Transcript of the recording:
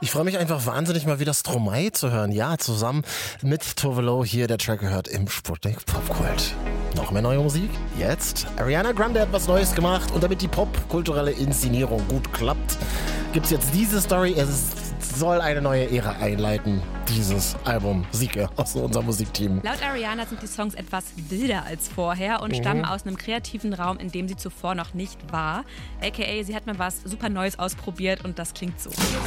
Ich freue mich einfach wahnsinnig, mal wieder Stromae zu hören. Ja, zusammen mit Tove Lo hier, der Track gehört im Sputnik Popkult. Noch mehr neue Musik? Jetzt? Ariana Grande hat was Neues gemacht und damit die popkulturelle Inszenierung gut klappt, gibt's jetzt diese Story. Es soll eine neue Ära einleiten, dieses Album. Sieke aus unserem Musikteam. Laut Ariana sind die Songs etwas wilder als vorher und stammen aus einem kreativen Raum, in dem sie zuvor noch nicht war. AKA, sie hat mal was super Neues ausprobiert und das klingt so.